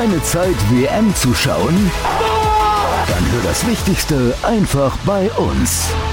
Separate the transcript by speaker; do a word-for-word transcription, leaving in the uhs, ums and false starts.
Speaker 1: Keine Zeit, W M zu schauen? Dann hör das Wichtigste einfach bei uns.